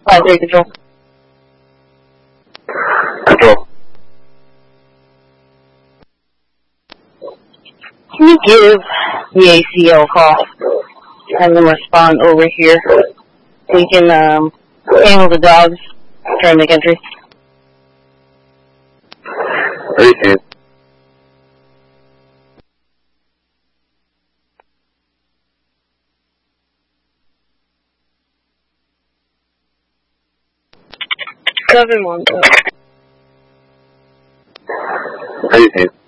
5-3 control. Control. Can you give the ACL a call? Have them respond over here so we can handle the dogs trying to make entry. Received. Coven 1. Received.